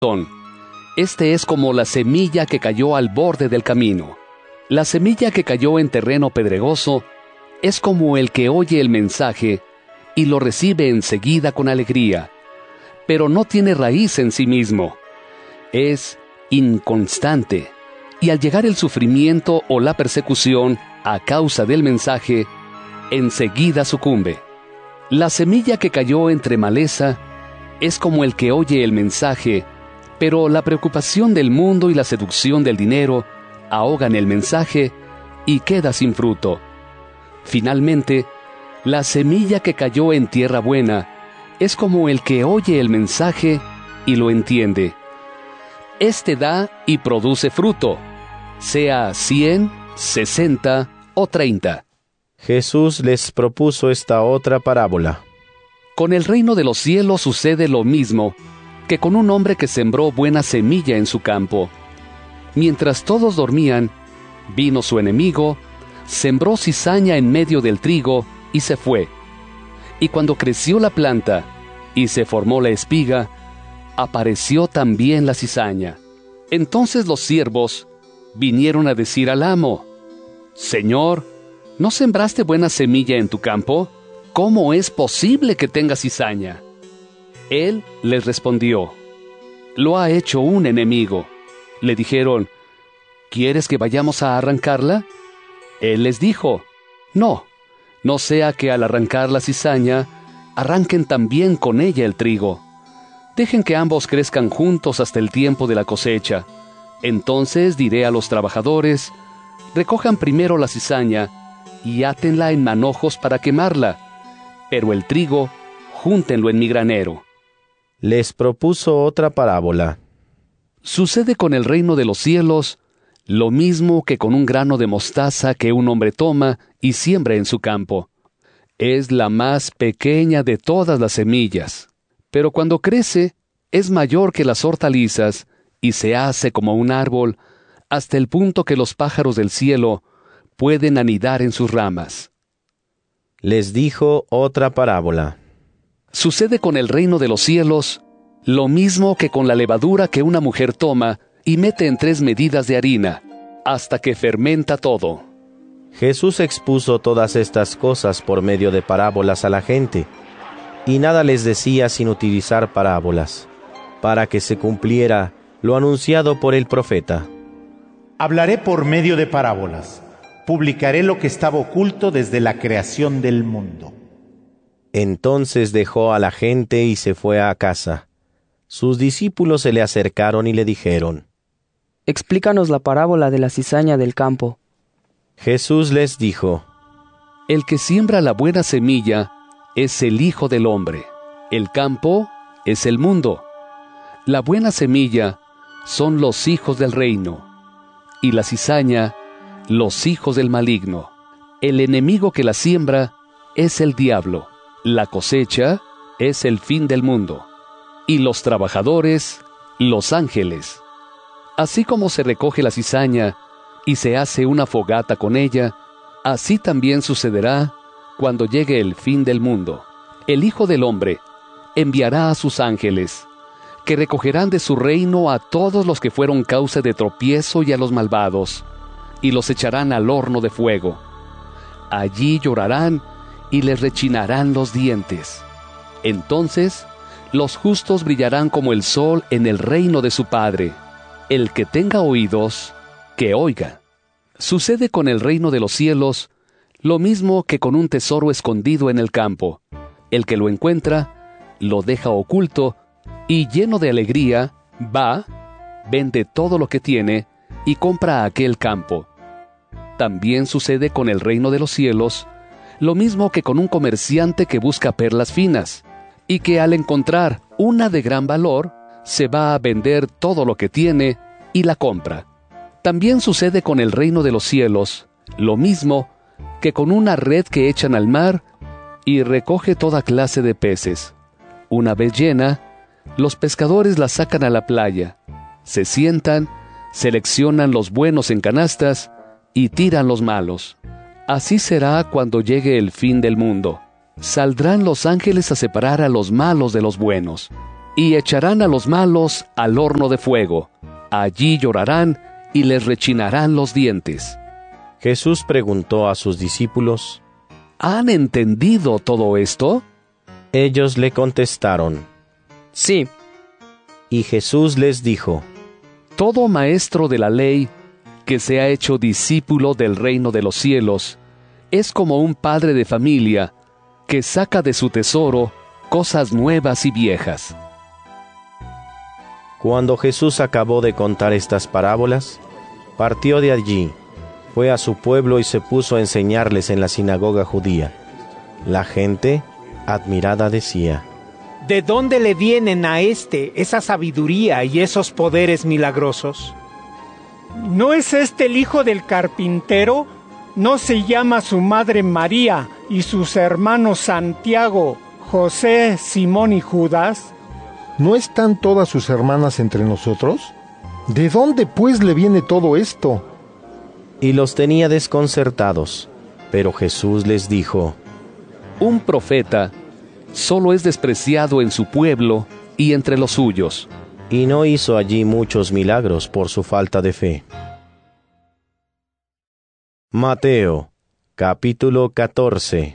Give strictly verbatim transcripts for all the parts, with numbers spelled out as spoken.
Este es como la semilla que cayó al borde del camino. La semilla que cayó en terreno pedregoso es como el que oye el mensaje y lo recibe enseguida con alegría, pero no tiene raíz en sí mismo. Es inconstante, y al llegar el sufrimiento o la persecución a causa del mensaje, enseguida sucumbe. La semilla que cayó entre maleza es como el que oye el mensaje, pero la preocupación del mundo y la seducción del dinero ahogan el mensaje y queda sin fruto. Finalmente, la semilla que cayó en tierra buena es como el que oye el mensaje y lo entiende. Este da y produce fruto, sea cien, sesenta o treinta. Jesús les propuso esta otra parábola. Con el reino de los cielos sucede lo mismo que con un hombre que sembró buena semilla en su campo. Mientras todos dormían, vino su enemigo, sembró cizaña en medio del trigo y se fue. Y cuando creció la planta y se formó la espiga, apareció también la cizaña. Entonces los siervos vinieron a decir al amo: «Señor, ¿no sembraste buena semilla en tu campo? ¿Cómo es posible que tenga cizaña?» Él les respondió: «Lo ha hecho un enemigo». Le dijeron: «¿Quieres que vayamos a arrancarla?» Él les dijo: «No, no sea que al arrancar la cizaña, arranquen también con ella el trigo. Dejen que ambos crezcan juntos hasta el tiempo de la cosecha. Entonces diré a los trabajadores: recojan primero la cizaña y átenla en manojos para quemarla, pero el trigo, júntenlo en mi granero». Les propuso otra parábola. Sucede con el reino de los cielos lo mismo que con un grano de mostaza que un hombre toma y siembra en su campo. Es la más pequeña de todas las semillas, pero cuando crece es mayor que las hortalizas y se hace como un árbol, hasta el punto que los pájaros del cielo pueden anidar en sus ramas. Les dijo otra parábola. Sucede con el reino de los cielos lo mismo que con la levadura que una mujer toma y mete en tres medidas de harina, hasta que fermenta todo. Jesús expuso todas estas cosas por medio de parábolas a la gente, y nada les decía sin utilizar parábolas, para que se cumpliera lo anunciado por el profeta. Hablaré por medio de parábolas, publicaré lo que estaba oculto desde la creación del mundo. Entonces dejó a la gente y se fue a casa. Sus discípulos se le acercaron y le dijeron: «Explícanos la parábola de la cizaña del campo». Jesús les dijo: «El que siembra la buena semilla es el Hijo del Hombre. El campo es el mundo. La buena semilla son los hijos del reino, y la cizaña, los hijos del maligno. El enemigo que la siembra es el diablo. La cosecha es el fin del mundo, y los trabajadores, los ángeles. Así como se recoge la cizaña y se hace una fogata con ella, así también sucederá cuando llegue el fin del mundo. El Hijo del Hombre enviará a sus ángeles, que recogerán de su reino a todos los que fueron causa de tropiezo y a los malvados, y los echarán al horno de fuego. Allí llorarán y les rechinarán los dientes. Entonces los justos brillarán como el sol en el reino de su Padre. El que tenga oídos, que oiga». Sucede con el reino de los cielos lo mismo que con un tesoro escondido en el campo. El que lo encuentra, lo deja oculto, y lleno de alegría, va, vende todo lo que tiene, y compra aquel campo. También sucede con el reino de los cielos lo mismo que con un comerciante que busca perlas finas, y que al encontrar una de gran valor, se va a vender todo lo que tiene y la compra. También sucede con el reino de los cielos lo mismo que con una red que echan al mar y recoge toda clase de peces. Una vez llena, los pescadores la sacan a la playa, se sientan, seleccionan los buenos en canastas y tiran los malos. Así será cuando llegue el fin del mundo. Saldrán los ángeles a separar a los malos de los buenos, y echarán a los malos al horno de fuego. Allí llorarán y les rechinarán los dientes. Jesús preguntó a sus discípulos: ¿Han entendido todo esto? Ellos le contestaron: Sí. Y Jesús les dijo: Todo maestro de la ley que se ha hecho discípulo del reino de los cielos es como un padre de familia que saca de su tesoro cosas nuevas y viejas. Cuando Jesús acabó de contar estas parábolas, partió de allí, fue a su pueblo y se puso a enseñarles en la sinagoga judía. La gente, admirada, decía: ¿De dónde le vienen a éste esa sabiduría y esos poderes milagrosos? ¿No es este el hijo del carpintero? ¿No se llama su madre María y sus hermanos Santiago, José, Simón y Judas? ¿No están todas sus hermanas entre nosotros? ¿De dónde pues le viene todo esto? Y los tenía desconcertados. Pero Jesús les dijo: Un profeta solo es despreciado en su pueblo y entre los suyos. Y no hizo allí muchos milagros por su falta de fe. Mateo, capítulo catorce.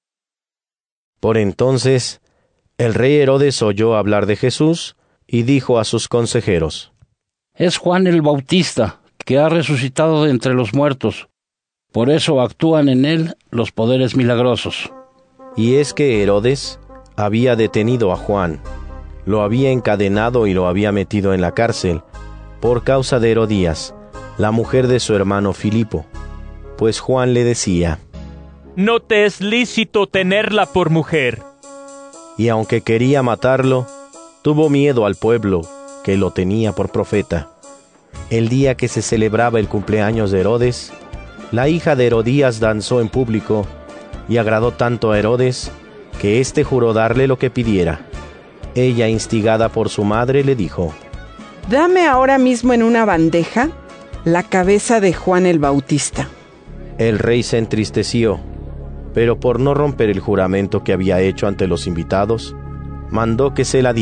Por entonces, el rey Herodes oyó hablar de Jesús y dijo a sus consejeros: Es Juan el Bautista, que ha resucitado de entre los muertos. Por eso actúan en él los poderes milagrosos. Y es que Herodes había detenido a Juan, lo había encadenado y lo había metido en la cárcel, por causa de Herodías, la mujer de su hermano Filipo. Pues Juan le decía: No te es lícito tenerla por mujer. Y aunque quería matarlo, tuvo miedo al pueblo, que lo tenía por profeta. El día que se celebraba el cumpleaños de Herodes, la hija de Herodías danzó en público, y agradó tanto a Herodes, que éste juró darle lo que pidiera. Ella, instigada por su madre, le dijo: Dame ahora mismo en una bandeja la cabeza de Juan el Bautista. El rey se entristeció, pero por no romper el juramento que había hecho ante los invitados, mandó que se la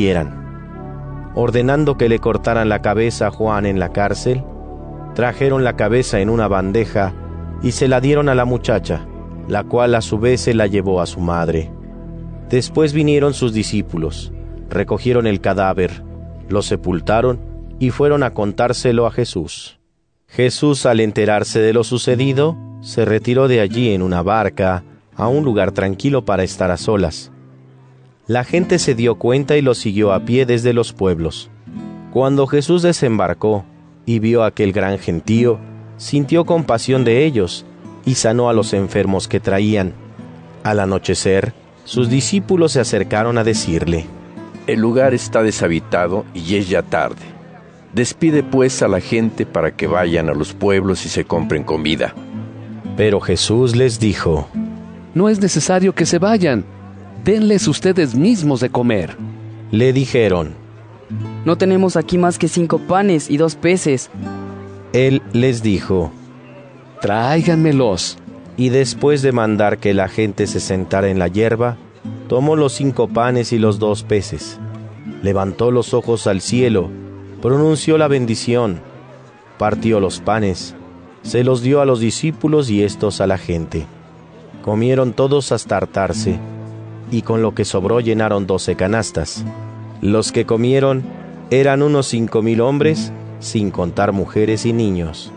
dieran. Ordenando que le cortaran la cabeza a Juan en la cárcel, trajeron la cabeza en una bandeja y se la dieron a la muchacha, la cual a su vez se la llevó a su madre. Después vinieron sus discípulos, recogieron el cadáver, lo sepultaron y fueron a contárselo a Jesús. Jesús, al enterarse de lo sucedido, se retiró de allí en una barca a un lugar tranquilo para estar a solas. La gente se dio cuenta y lo siguió a pie desde los pueblos. Cuando Jesús desembarcó y vio aquel gran gentío, sintió compasión de ellos y sanó a los enfermos que traían. Al anochecer, sus discípulos se acercaron a decirle: El lugar está deshabitado y es ya tarde. Despide pues a la gente para que vayan a los pueblos y se compren comida. Pero Jesús les dijo: No es necesario que se vayan, denles ustedes mismos de comer. Le dijeron: No tenemos aquí más que cinco panes y dos peces. Él les dijo: Tráiganmelos. Y después de mandar que la gente se sentara en la hierba, tomó los cinco panes y los dos peces, levantó los ojos al cielo, pronunció la bendición, partió los panes, se los dio a los discípulos y éstos a la gente. Comieron todos hasta hartarse, y con lo que sobró llenaron doce canastas. Los que comieron eran unos cinco mil hombres, sin contar mujeres y niños.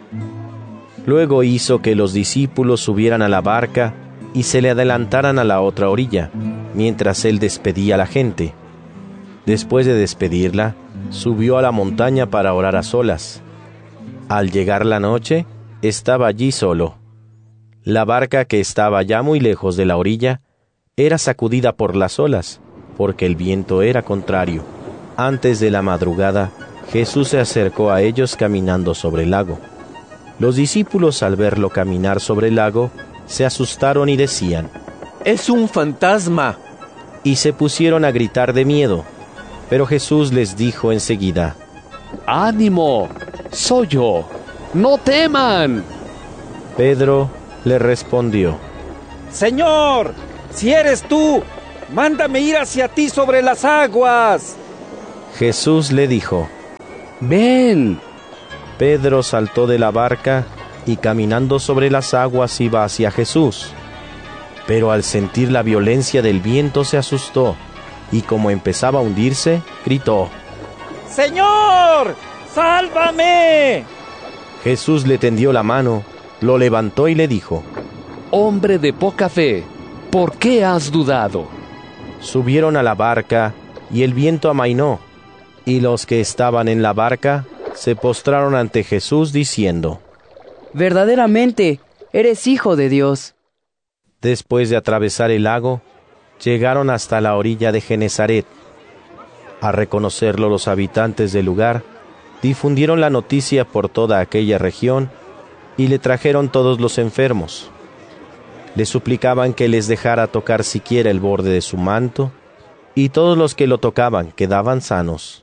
Luego hizo que los discípulos subieran a la barca y se le adelantaran a la otra orilla, mientras él despedía a la gente. Después de despedirla, subió a la montaña para orar a solas. Al llegar la noche, estaba allí solo. La barca, que estaba ya muy lejos de la orilla, era sacudida por las olas, porque el viento era contrario. Antes de la madrugada, Jesús se acercó a ellos caminando sobre el lago. Los discípulos, al verlo caminar sobre el lago, se asustaron y decían: ¡Es un fantasma! Y se pusieron a gritar de miedo. Pero Jesús les dijo enseguida: ¡Ánimo! ¡Soy yo! ¡No teman! Pedro le respondió: Señor, si eres tú, mándame ir hacia ti sobre las aguas. Jesús le dijo, ven. Pedro saltó de la barca y caminando sobre las aguas iba hacia Jesús. Pero al sentir la violencia del viento se asustó, y como empezaba a hundirse, gritó, ¡Señor, sálvame! Jesús le tendió la mano, lo levantó y le dijo, Hombre de poca fe, ¿por qué has dudado? Subieron a la barca, y el viento amainó, y los que estaban en la barca se postraron ante Jesús diciendo, Verdaderamente, eres Hijo de Dios. Después de atravesar el lago, llegaron hasta la orilla de Genesaret. Al reconocerlo los habitantes del lugar, difundieron la noticia por toda aquella región y le trajeron todos los enfermos. Le suplicaban que les dejara tocar siquiera el borde de su manto, y todos los que lo tocaban quedaban sanos.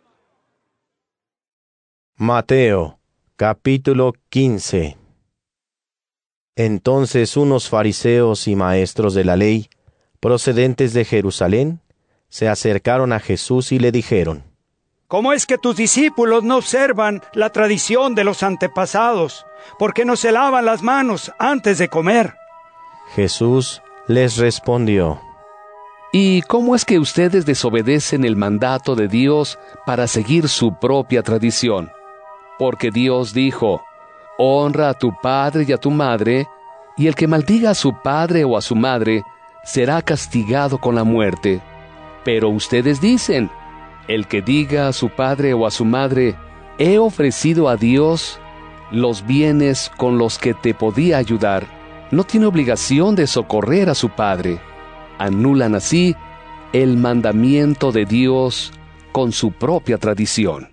Mateo, capítulo quince. Entonces unos fariseos y maestros de la ley, procedentes de Jerusalén, se acercaron a Jesús y le dijeron, ¿Cómo es que tus discípulos no observan la tradición de los antepasados? ¿Por qué no se lavan las manos antes de comer? Jesús les respondió, ¿Y cómo es que ustedes desobedecen el mandato de Dios para seguir su propia tradición? Porque Dios dijo, honra a tu padre y a tu madre, y el que maldiga a su padre o a su madre será castigado con la muerte. Pero ustedes dicen, el que diga a su padre o a su madre, he ofrecido a Dios los bienes con los que te podía ayudar, no tiene obligación de socorrer a su padre. Anulan así el mandamiento de Dios con su propia tradición.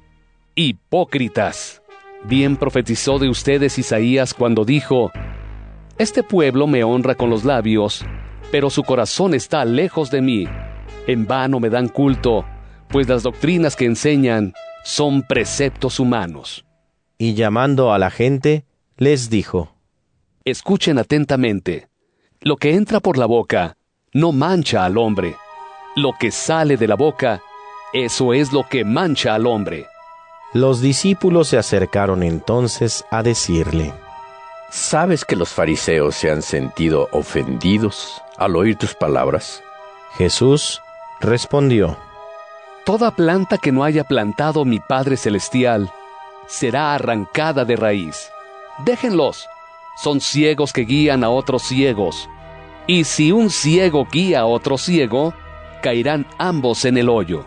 Hipócritas. Bien profetizó de ustedes Isaías cuando dijo, Este pueblo me honra con los labios, pero su corazón está lejos de mí. En vano me dan culto, pues las doctrinas que enseñan son preceptos humanos. Y llamando a la gente, les dijo, Escuchen atentamente. Lo que entra por la boca no mancha al hombre. Lo que sale de la boca, eso es lo que mancha al hombre. Los discípulos se acercaron entonces a decirle, ¿Sabes que los fariseos se han sentido ofendidos al oír tus palabras? Jesús respondió, Toda planta que no haya plantado mi Padre Celestial será arrancada de raíz. Déjenlos, son ciegos que guían a otros ciegos. Y si un ciego guía a otro ciego, caerán ambos en el hoyo.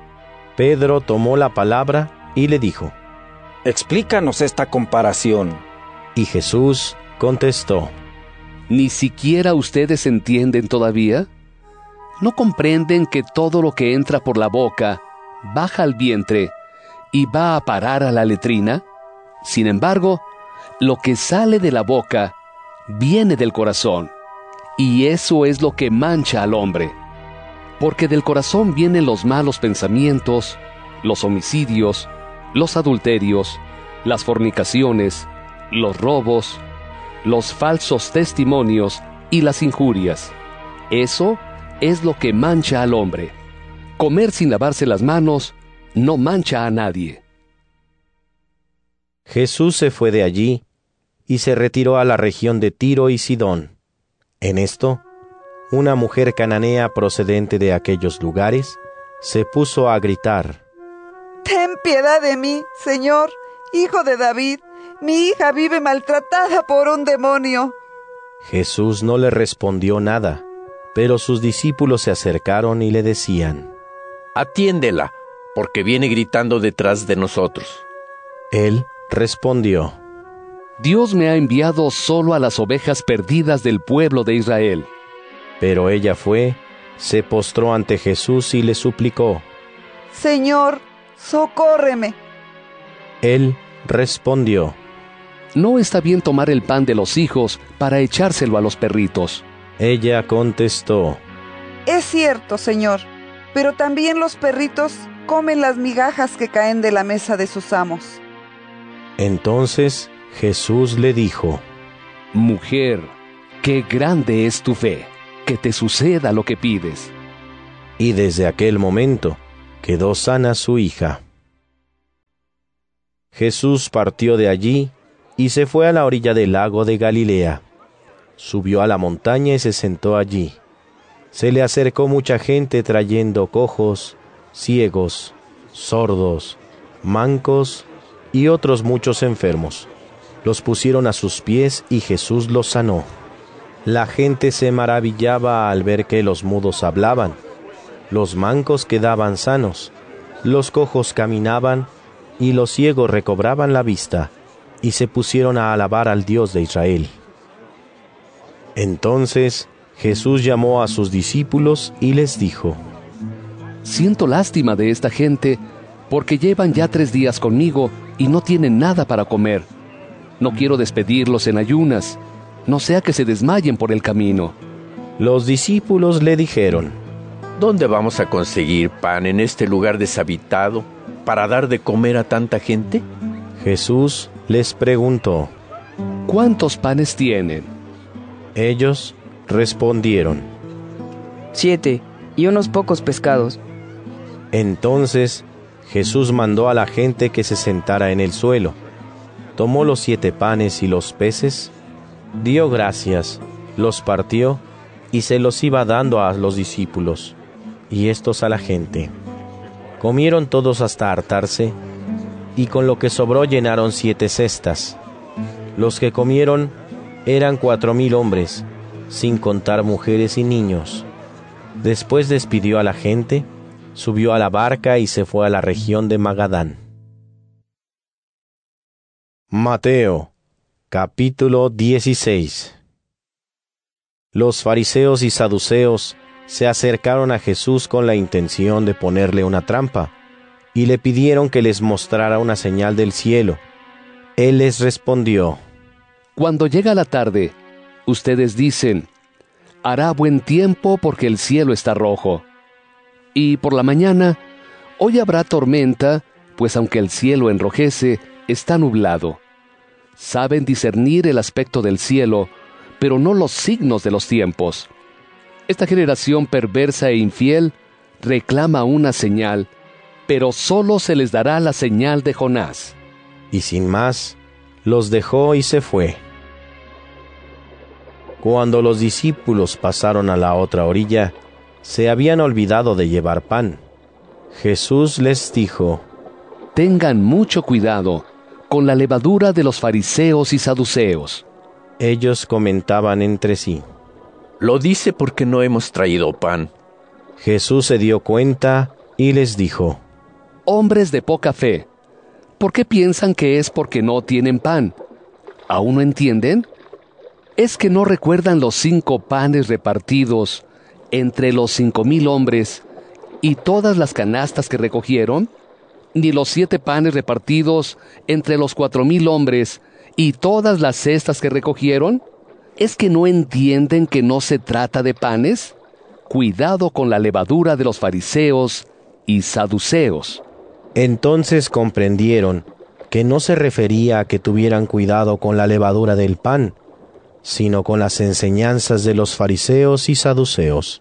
Pedro tomó la palabra y le dijo, Explícanos esta comparación. Y Jesús contestó, ¿Ni siquiera ustedes entienden todavía? ¿No comprenden que todo lo que entra por la boca baja al vientre y va a parar a la letrina? Sin embargo, lo que sale de la boca viene del corazón, y eso es lo que mancha al hombre. Porque del corazón vienen los malos pensamientos, los homicidios, los adulterios, las fornicaciones, los robos, los falsos testimonios y las injurias. Eso es lo que mancha al hombre. Comer sin lavarse las manos no mancha a nadie. Jesús se fue de allí y se retiró a la región de Tiro y Sidón. En esto, una mujer cananea procedente de aquellos lugares se puso a gritar, Ten piedad de mí, Señor, Hijo de David. Mi hija vive maltratada por un demonio. Jesús no le respondió nada, pero sus discípulos se acercaron y le decían, Atiéndela, porque viene gritando detrás de nosotros. Él respondió, Dios me ha enviado solo a las ovejas perdidas del pueblo de Israel. Pero ella fue, se postró ante Jesús y le suplicó, Señor, socórreme. Él respondió, No está bien tomar el pan de los hijos para echárselo a los perritos. Ella contestó, Es cierto, Señor, pero también los perritos comen las migajas que caen de la mesa de sus amos. Entonces Jesús le dijo, Mujer, qué grande es tu fe, que te suceda lo que pides. y desde aquel momento quedó sana su hija. Jesús partió de allí y se fue a la orilla del lago de Galilea. Subió a la montaña y se sentó allí. Se le acercó mucha gente trayendo cojos, ciegos, sordos, mancos y otros muchos enfermos. Los pusieron a sus pies y Jesús los sanó. La gente se maravillaba al ver que los mudos hablaban, los mancos quedaban sanos, los cojos caminaban y los ciegos recobraban la vista, y se pusieron a alabar al Dios de Israel. Entonces Jesús llamó a sus discípulos y les dijo: Siento lástima de esta gente, porque llevan ya tres días conmigo y no tienen nada para comer. No quiero despedirlos en ayunas, no sea que se desmayen por el camino. Los discípulos le dijeron: ¿Dónde vamos a conseguir pan en este lugar deshabitado para dar de comer a tanta gente? Jesús les preguntó: ¿Cuántos panes tienen? Ellos respondieron: Siete, y unos pocos pescados. Entonces Jesús mandó a la gente que se sentara en el suelo. Tomó los siete panes y los peces, dio gracias, los partió y se los iba dando a los discípulos, y estos a la gente. Comieron todos hasta hartarse, y con lo que sobró llenaron siete cestas. Los que comieron eran cuatro mil hombres, sin contar mujeres y niños. Después despidió a la gente, subió a la barca y se fue a la región de Magadán. Mateo, capítulo dieciséis. Los fariseos y saduceos se acercaron a Jesús con la intención de ponerle una trampa, y le pidieron que les mostrara una señal del cielo. Él les respondió: Cuando llega la tarde, ustedes dicen: hará buen tiempo porque el cielo está rojo. Y por la mañana, hoy habrá tormenta, pues aunque el cielo enrojece, está nublado. Saben discernir el aspecto del cielo, pero no los signos de los tiempos. Esta generación perversa e infiel reclama una señal, pero solo se les dará la señal de Jonás. Y sin más, los dejó y se fue. Cuando los discípulos pasaron a la otra orilla, se habían olvidado de llevar pan. Jesús les dijo: Tengan mucho cuidado con la levadura de los fariseos y saduceos. Ellos comentaban entre sí: Lo dice porque no hemos traído pan. Jesús se dio cuenta y les dijo: Hombres de poca fe, ¿por qué piensan que es porque no tienen pan? ¿Aún no entienden? ¿Es que no recuerdan los cinco panes repartidos entre los cinco mil hombres y todas las canastas que recogieron? ¿Ni los siete panes repartidos entre los cuatro mil hombres y todas las cestas que recogieron? ¿Es que no entienden que no se trata de panes? Cuidado con la levadura de los fariseos y saduceos. Entonces comprendieron que no se refería a que tuvieran cuidado con la levadura del pan, sino con las enseñanzas de los fariseos y saduceos.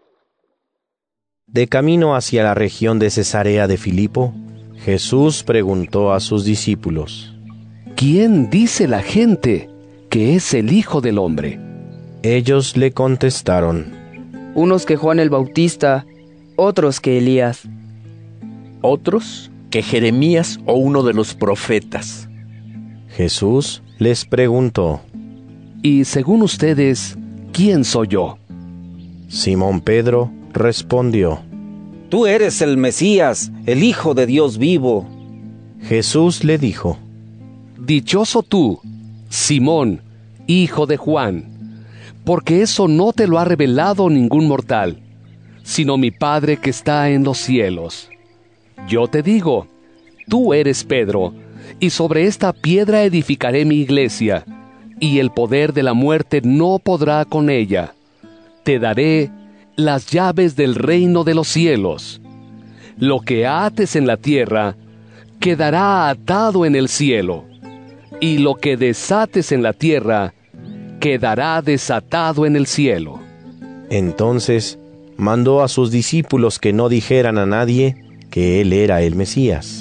De camino hacia la región de Cesarea de Filipo, Jesús preguntó a sus discípulos: ¿Quién dice la gente que es el Hijo del Hombre? Ellos le contestaron: Unos que Juan el Bautista, otros que Elías. Otros que Jeremías o uno de los profetas. Jesús les preguntó: Y según ustedes, ¿quién soy yo? Simón Pedro respondió: Tú eres el Mesías, el Hijo de Dios vivo. Jesús le dijo: Dichoso tú, Simón, hijo de Juan, porque eso no te lo ha revelado ningún mortal, sino mi Padre que está en los cielos. Yo te digo, tú eres Pedro, y sobre esta piedra edificaré mi iglesia, y el poder de la muerte no podrá con ella. Te daré las llaves del reino de los cielos. Lo que ates en la tierra, quedará atado en el cielo, y lo que desates en la tierra, quedará desatado en el cielo. Entonces mandó a sus discípulos que no dijeran a nadie que él era el Mesías.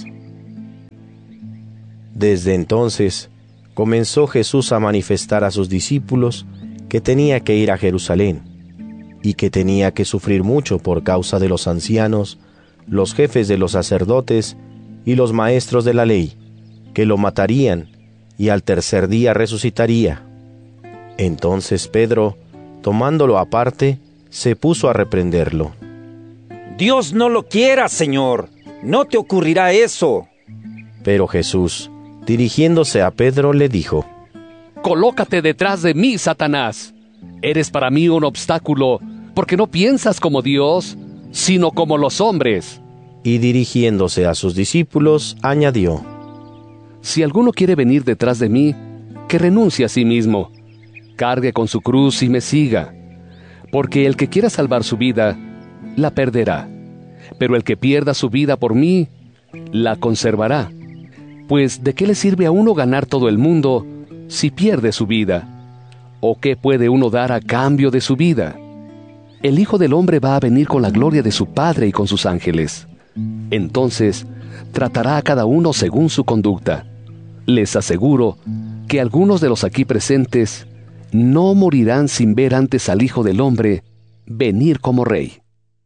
Desde entonces comenzó Jesús a manifestar a sus discípulos que tenía que ir a Jerusalén y que tenía que sufrir mucho por causa de los ancianos, los jefes de los sacerdotes y los maestros de la ley, que lo matarían y al tercer día resucitaría. Entonces Pedro, tomándolo aparte, se puso a reprenderlo. Dios no lo quiera, Señor. No te ocurrirá eso. Pero Jesús, dirigiéndose a Pedro, le dijo: Colócate detrás de mí, Satanás. Eres para mí un obstáculo, porque no piensas como Dios, sino como los hombres. Y dirigiéndose a sus discípulos, añadió: Si alguno quiere venir detrás de mí, que renuncie a sí mismo, cargue con su cruz y me siga. Porque el que quiera salvar su vida, la perderá. Pero el que pierda su vida por mí, la conservará. Pues ¿de qué le sirve a uno ganar todo el mundo si pierde su vida? ¿O qué puede uno dar a cambio de su vida? El Hijo del Hombre va a venir con la gloria de su Padre y con sus ángeles. Entonces tratará a cada uno según su conducta. Les aseguro que algunos de los aquí presentes no morirán sin ver antes al Hijo del Hombre venir como Rey.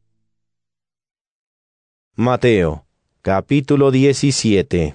Mateo, capítulo diecisiete.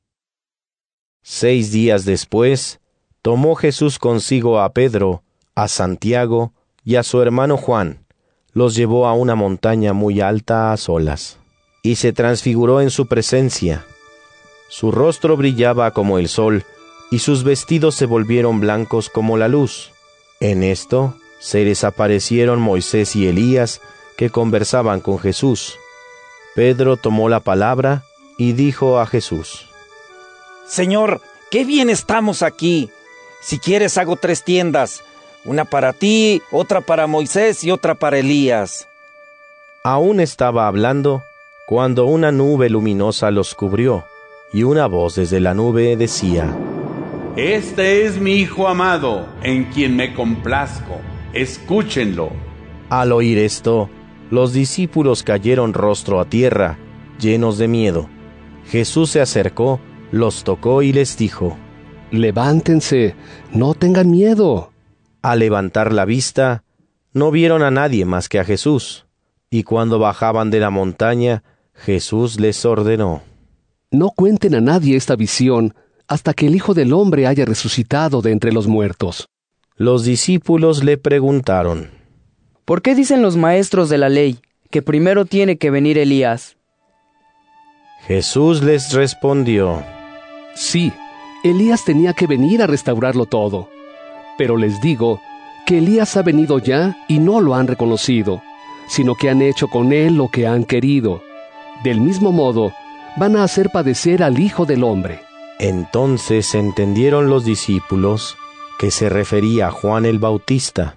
Seis días después, tomó Jesús consigo a Pedro, a Santiago y a su hermano Juan. Los llevó a una montaña muy alta a solas, y se transfiguró en su presencia. Su rostro brillaba como el sol, y sus vestidos se volvieron blancos como la luz. En esto se les aparecieron Moisés y Elías, que conversaban con Jesús. Pedro tomó la palabra y dijo a Jesús: Señor, qué bien estamos aquí. Si quieres hago tres tiendas, una para ti, otra para Moisés y otra para Elías. Aún estaba hablando cuando una nube luminosa los cubrió, y una voz desde la nube decía: Este es mi Hijo amado, en quien me complazco. Escúchenlo. Al oír esto, los discípulos cayeron rostro a tierra, llenos de miedo. Jesús se acercó, los tocó y les dijo: Levántense, no tengan miedo. Al levantar la vista, no vieron a nadie más que a Jesús, y cuando bajaban de la montaña, Jesús les ordenó: No cuenten a nadie esta visión hasta que el Hijo del Hombre haya resucitado de entre los muertos. Los discípulos le preguntaron: ¿Por qué dicen los maestros de la ley que primero tiene que venir Elías? Jesús les respondió: Sí, Elías tenía que venir a restaurarlo todo. Pero les digo que Elías ha venido ya y no lo han reconocido, sino que han hecho con él lo que han querido. Del mismo modo, van a hacer padecer al Hijo del Hombre. Entonces entendieron los discípulos que se refería a Juan el Bautista.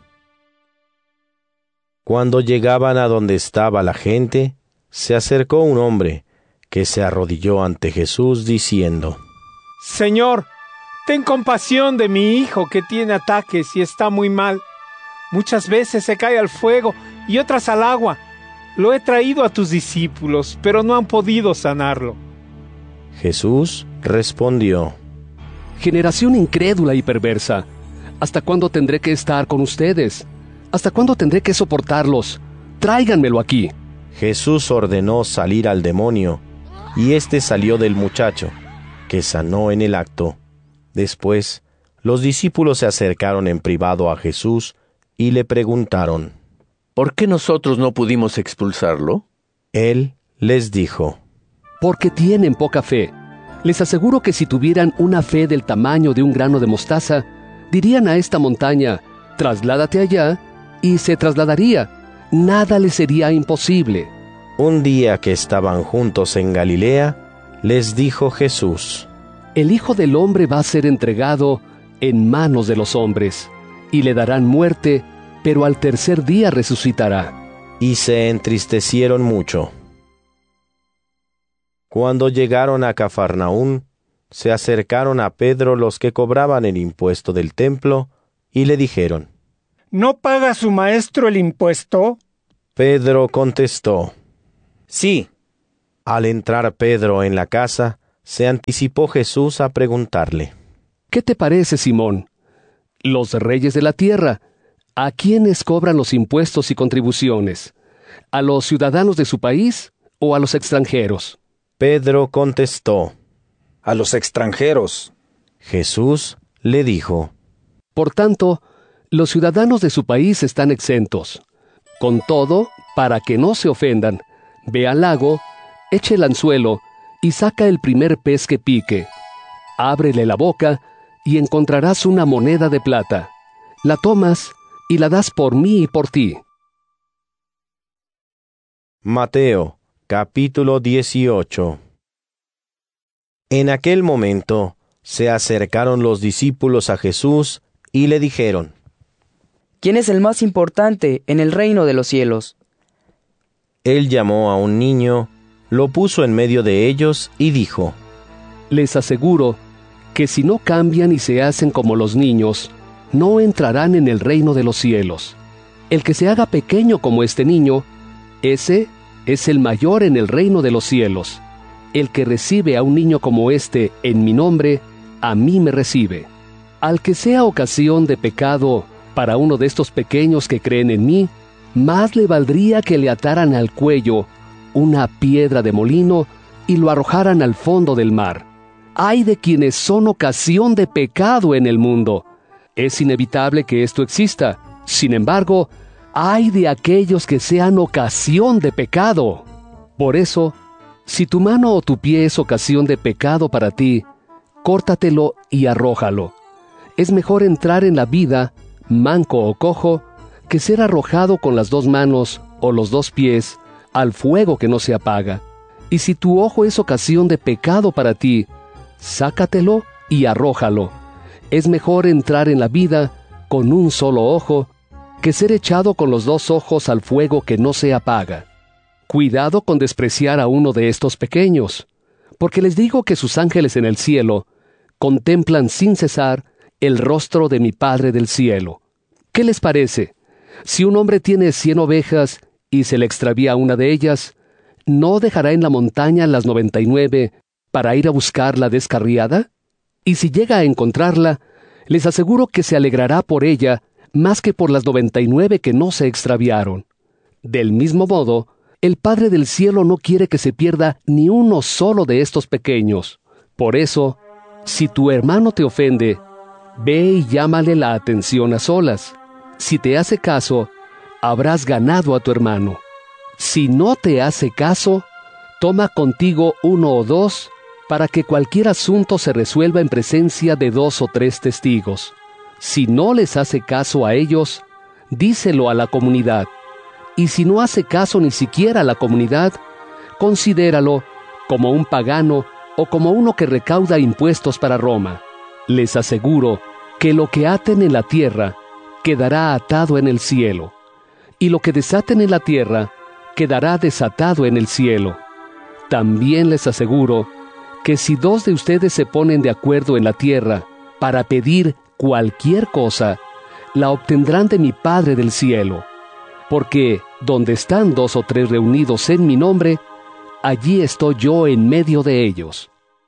Cuando llegaban a donde estaba la gente, se acercó un hombre que se arrodilló ante Jesús diciendo: Señor, ten compasión de mi hijo que tiene ataques y está muy mal. Muchas veces se cae al fuego y otras al agua. Lo he traído a tus discípulos, pero no han podido sanarlo. Jesús respondió: Generación incrédula y perversa, ¿hasta cuándo tendré que estar con ustedes? ¿Hasta cuándo tendré que soportarlos? Tráiganmelo aquí. Jesús ordenó salir al demonio, y éste salió del muchacho, que sanó en el acto. Después, los discípulos se acercaron en privado a Jesús y le preguntaron: ¿Por qué nosotros no pudimos expulsarlo? Él les dijo: Porque tienen poca fe. Les aseguro que si tuvieran una fe del tamaño de un grano de mostaza, dirían a esta montaña: trasládate allá, y se trasladaría. Nada les sería imposible. Un día que estaban juntos en Galilea, les dijo Jesús: El Hijo del Hombre va a ser entregado en manos de los hombres, y le darán muerte, pero al tercer día resucitará. Y se entristecieron mucho. Cuando llegaron a Cafarnaún, se acercaron a Pedro los que cobraban el impuesto del templo, y le dijeron: ¿No paga su maestro el impuesto? Pedro contestó: Sí. Al entrar Pedro en la casa, se anticipó Jesús a preguntarle: ¿Qué te parece, Simón? Los reyes de la tierra, ¿a quiénes cobran los impuestos y contribuciones? ¿A los ciudadanos de su país o a los extranjeros? Pedro contestó: A los extranjeros. Jesús le dijo: Por tanto, los ciudadanos de su país están exentos. Con todo, para que no se ofendan, ve al lago, eche el anzuelo y saca el primer pez que pique. Ábrele la boca y encontrarás una moneda de plata. La tomas y la das por mí y por ti. Mateo, capítulo dieciocho. En aquel momento se acercaron los discípulos a Jesús y le dijeron: ¿Quién es el más importante en el reino de los cielos? Él llamó a un niño, lo puso en medio de ellos y dijo: Les aseguro que si no cambian y se hacen como los niños, no entrarán en el reino de los cielos. El que se haga pequeño como este niño, ese es el mayor en el reino de los cielos. El que recibe a un niño como este en mi nombre, a mí me recibe. Al que sea ocasión de pecado para uno de estos pequeños que creen en mí, más le valdría que le ataran al cuello una piedra de molino y lo arrojaran al fondo del mar. ¡Ay de quienes son ocasión de pecado en el mundo! Es inevitable que esto exista. Sin embargo, ¡ay de aquellos que sean ocasión de pecado! Por eso, si tu mano o tu pie es ocasión de pecado para ti, córtatelo y arrójalo. Es mejor entrar en la vida, manco o cojo, que ser arrojado con las dos manos o los dos pies al fuego que no se apaga. Y si tu ojo es ocasión de pecado para ti, sácatelo y arrójalo. Es mejor entrar en la vida con un solo ojo, que ser echado con los dos ojos al fuego que no se apaga. Cuidado con despreciar a uno de estos pequeños, porque les digo que sus ángeles en el cielo contemplan sin cesar el rostro de mi Padre del cielo. ¿Qué les parece? Si un hombre tiene cien ovejas y se le extravía una de ellas, ¿no dejará en la montaña las noventa y nueve para ir a buscar la descarriada? Y si llega a encontrarla, les aseguro que se alegrará por ella más que por las noventa y nueve que no se extraviaron. Del mismo modo, el Padre del cielo no quiere que se pierda ni uno solo de estos pequeños. Por eso, si tu hermano te ofende, ve y llámale la atención a solas. Si te hace caso, habrás ganado a tu hermano. Si no te hace caso, toma contigo uno o dos, para que cualquier asunto se resuelva en presencia de dos o tres testigos. Si no les hace caso a ellos, díselo a la comunidad. Y si no hace caso ni siquiera a la comunidad, considéralo como un pagano o como uno que recauda impuestos para Roma. Les aseguro que lo que aten en la tierra quedará atado en el cielo, y lo que desaten en la tierra quedará desatado en el cielo. También les aseguro que si dos de ustedes se ponen de acuerdo en la tierra para pedir cualquier cosa, la obtendrán de mi Padre del cielo. Porque donde están dos o tres reunidos en mi nombre, allí estoy yo en medio de ellos.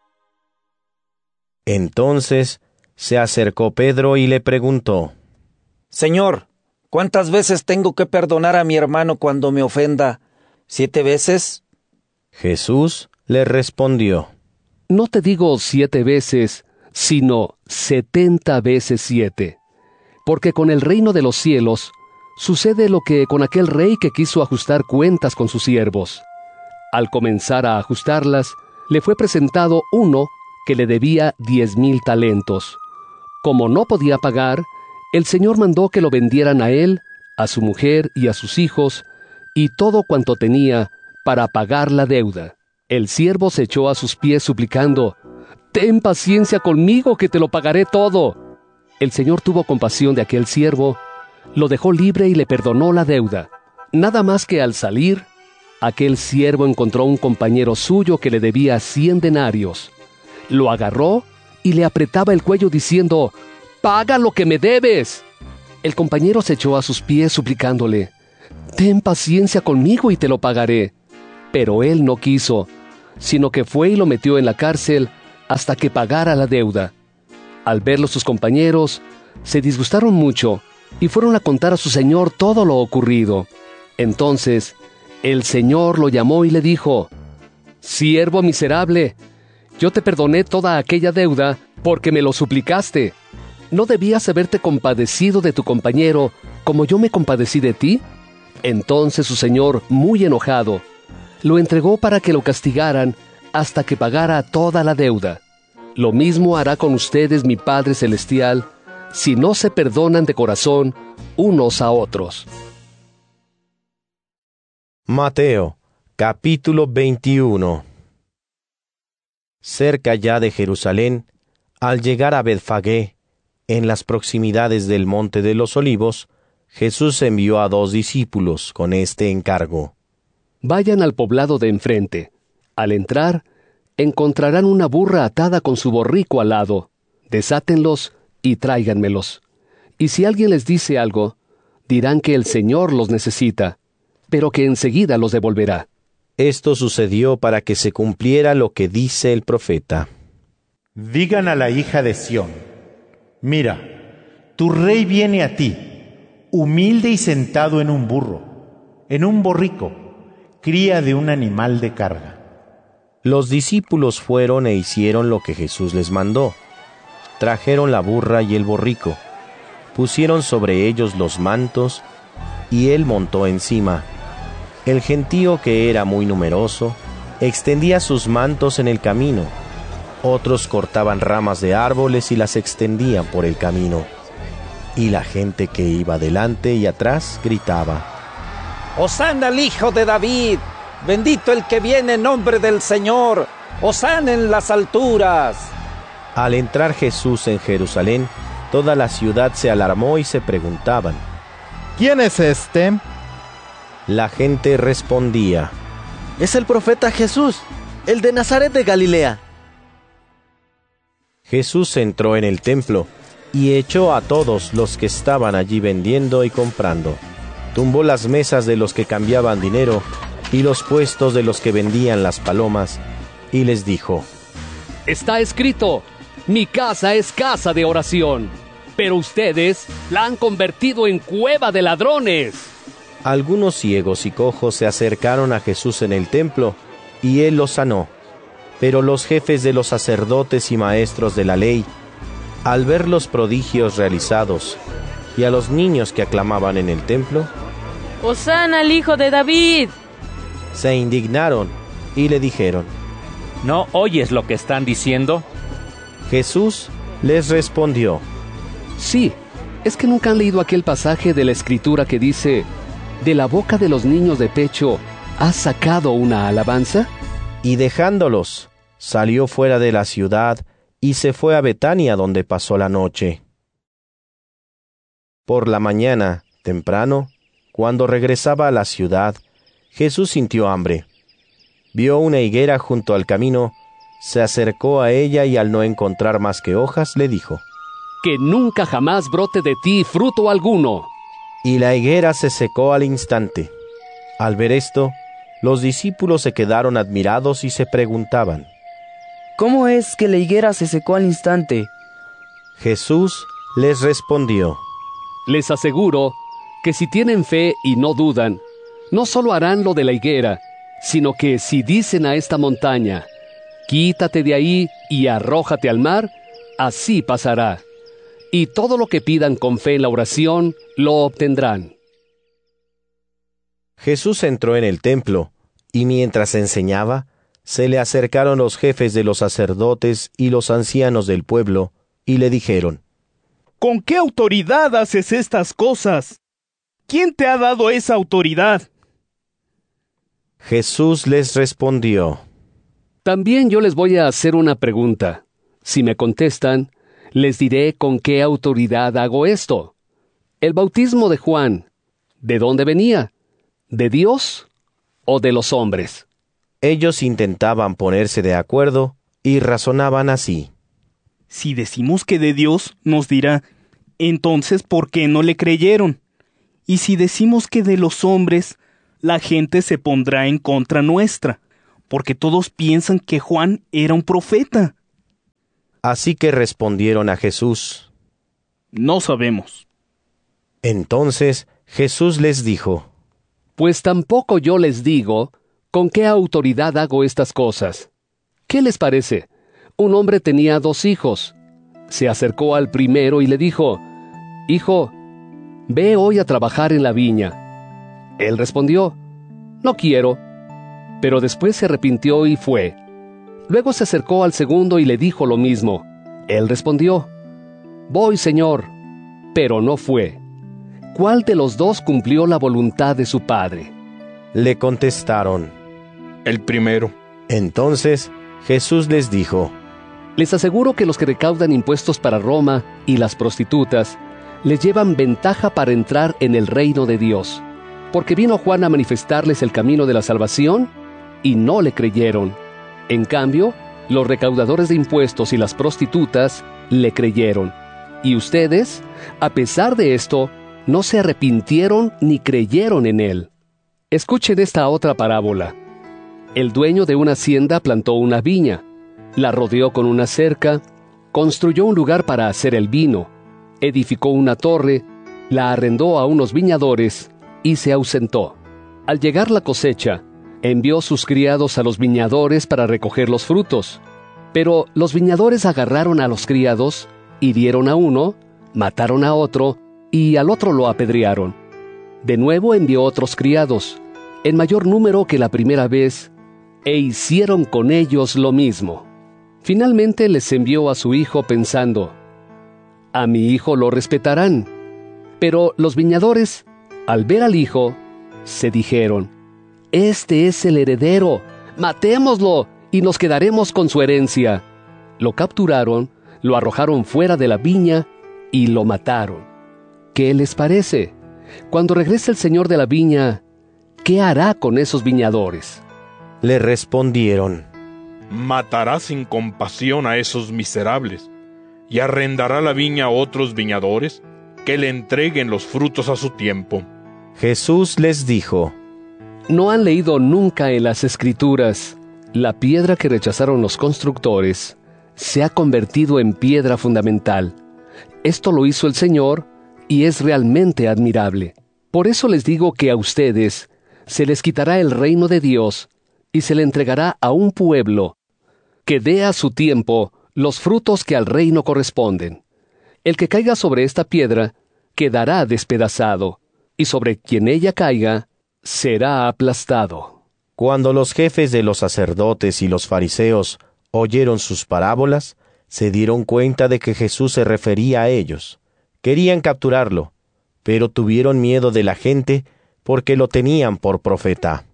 Entonces se acercó Pedro y le preguntó: Señor, ¿cuántas veces tengo que perdonar a mi hermano cuando me ofenda? ¿Siete veces? Jesús le respondió: No te digo siete veces, sino setenta veces siete. Porque con el reino de los cielos sucede lo que con aquel rey que quiso ajustar cuentas con sus siervos. Al comenzar a ajustarlas, le fue presentado uno que le debía diez mil talentos. Como no podía pagar, el Señor mandó que lo vendieran a él, a su mujer y a sus hijos, y todo cuanto tenía, para pagar la deuda. El siervo se echó a sus pies suplicando: «Ten paciencia conmigo, que te lo pagaré todo». El Señor tuvo compasión de aquel siervo, lo dejó libre y le perdonó la deuda. Nada más que al salir, aquel siervo encontró un compañero suyo que le debía cien denarios. Lo agarró y le apretaba el cuello diciendo: «¡Paga lo que me debes!». El compañero se echó a sus pies suplicándole: ten paciencia conmigo y te lo pagaré. Pero él no quiso, sino que fue y lo metió en la cárcel hasta que pagara la deuda. Al verlo sus compañeros, se disgustaron mucho y fueron a contar a su señor todo lo ocurrido. Entonces, el señor lo llamó y le dijo: «Siervo miserable, yo te perdoné toda aquella deuda porque me lo suplicaste. ¿No debías haberte compadecido de tu compañero como yo me compadecí de ti?» Entonces su señor, muy enojado, lo entregó para que lo castigaran hasta que pagara toda la deuda. Lo mismo hará con ustedes mi Padre Celestial, si no se perdonan de corazón unos a otros. Mateo, capítulo veintiuno. Cerca ya de Jerusalén, al llegar a Betfagé, en las proximidades del Monte de los Olivos, Jesús envió a dos discípulos con este encargo: Vayan al poblado de enfrente. Al entrar, encontrarán una burra atada con su borrico al lado. Desátenlos y tráiganmelos. Y si alguien les dice algo, dirán que el Señor los necesita, pero que enseguida los devolverá. Esto sucedió para que se cumpliera lo que dice el profeta. Digan a la hija de Sión: mira, tu rey viene a ti, humilde y sentado en un burro, en un borrico, cría de un animal de carga. Los discípulos fueron e hicieron lo que Jesús les mandó. Trajeron la burra y el borrico, pusieron sobre ellos los mantos, y él montó encima. El gentío, que era muy numeroso, extendía sus mantos en el camino. Otros cortaban ramas de árboles y las extendían por el camino. Y la gente que iba delante y atrás gritaba: ¡Hosana al Hijo de David! ¡Bendito el que viene en nombre del Señor! ¡Hosana en las alturas! Al entrar Jesús en Jerusalén, toda la ciudad se alarmó y se preguntaban: ¿quién es este? La gente respondía: es el profeta Jesús, el de Nazaret de Galilea. Jesús entró en el templo y echó a todos los que estaban allí vendiendo y comprando. Tumbó las mesas de los que cambiaban dinero y los puestos de los que vendían las palomas, y les dijo: Está escrito: mi casa es casa de oración, pero ustedes la han convertido en cueva de ladrones. Algunos ciegos y cojos se acercaron a Jesús en el templo, y él los sanó. Pero los jefes de los sacerdotes y maestros de la ley, al ver los prodigios realizados y a los niños que aclamaban en el templo, ¡Hosana al Hijo de David!, se indignaron y le dijeron: ¿no oyes lo que están diciendo? Jesús les respondió: sí, ¿es que nunca han leído aquel pasaje de la Escritura que dice: de la boca de los niños de pecho has sacado una alabanza? Y dejándolos, salió fuera de la ciudad y se fue a Betania, donde pasó la noche. Por la mañana, temprano, cuando regresaba a la ciudad, Jesús sintió hambre. Vio una higuera junto al camino, se acercó a ella y al no encontrar más que hojas, le dijo: que nunca jamás brote de ti fruto alguno. Y la higuera se secó al instante. Al ver esto, los discípulos se quedaron admirados y se preguntaban: ¿cómo es que la higuera se secó al instante? Jesús les respondió: les aseguro que si tienen fe y no dudan, no solo harán lo de la higuera, sino que si dicen a esta montaña: quítate de ahí y arrójate al mar, así pasará. Y todo lo que pidan con fe en la oración, lo obtendrán. Jesús entró en el templo, y mientras enseñaba, se le acercaron los jefes de los sacerdotes y los ancianos del pueblo, y le dijeron: ¿con qué autoridad haces estas cosas? ¿Quién te ha dado esa autoridad? Jesús les respondió: también yo les voy a hacer una pregunta. Si me contestan, les diré con qué autoridad hago esto. El bautismo de Juan, ¿de dónde venía? ¿De Dios o de los hombres? Ellos intentaban ponerse de acuerdo y razonaban así: si decimos que de Dios, nos dirá: entonces, ¿por qué no le creyeron? Y si decimos que de los hombres, la gente se pondrá en contra nuestra, porque todos piensan que Juan era un profeta. Así que respondieron a Jesús: No sabemos. Entonces Jesús les dijo: Pues tampoco yo les digo con qué autoridad hago estas cosas. ¿Qué les parece? Un hombre tenía dos hijos. Se acercó al primero y le dijo: Hijo, ve hoy a trabajar en la viña. Él respondió: No quiero. Pero después se arrepintió y fue. Luego se acercó al segundo y le dijo lo mismo. Él respondió: Voy, Señor. Pero no fue. ¿Cuál de los dos cumplió la voluntad de su padre? Le contestaron: El primero. Entonces Jesús les dijo: Les aseguro que los que recaudan impuestos para Roma y las prostitutas les llevan ventaja para entrar en el reino de Dios. Porque vino Juan a manifestarles el camino de la salvación y no le creyeron. En cambio, los recaudadores de impuestos y las prostitutas le creyeron. Y ustedes, a pesar de esto, no se arrepintieron ni creyeron en él. Escuchen esta otra parábola. El dueño de una hacienda plantó una viña, la rodeó con una cerca, construyó un lugar para hacer el vino, edificó una torre, la arrendó a unos viñadores y se ausentó. Al llegar la cosecha, envió sus criados a los viñadores para recoger los frutos. Pero los viñadores agarraron a los criados, hirieron a uno, mataron a otro, y al otro lo apedrearon. De nuevo envió otros criados, en mayor número que la primera vez, e hicieron con ellos lo mismo. Finalmente les envió a su hijo pensando: A mi hijo lo respetarán. Pero los viñadores, al ver al hijo, se dijeron: Este es el heredero, matémoslo y nos quedaremos con su herencia. Lo capturaron, lo arrojaron fuera de la viña y lo mataron. ¿Qué les parece? Cuando regrese el señor de la viña, ¿qué hará con esos viñadores? Le respondieron: Matará sin compasión a esos miserables, y arrendará la viña a otros viñadores que le entreguen los frutos a su tiempo. Jesús les dijo: ¿No han leído nunca en las Escrituras: la piedra que rechazaron los constructores se ha convertido en piedra fundamental? Esto lo hizo el Señor y es realmente admirable. Por eso les digo que a ustedes se les quitará el reino de Dios y se le entregará a un pueblo que dé a su tiempo los frutos que al reino corresponden. El que caiga sobre esta piedra quedará despedazado, y sobre quien ella caiga será aplastado. Cuando los jefes de los sacerdotes y los fariseos oyeron sus parábolas, se dieron cuenta de que Jesús se refería a ellos. Querían capturarlo, pero tuvieron miedo de la gente porque lo tenían por profeta.